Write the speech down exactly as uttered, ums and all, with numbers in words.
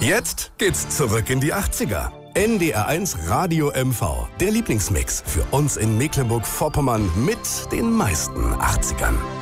Jetzt geht's zurück in die achtziger. N D R eins Radio M V, der Lieblingsmix für uns in Mecklenburg-Vorpommern mit den meisten achtzigern.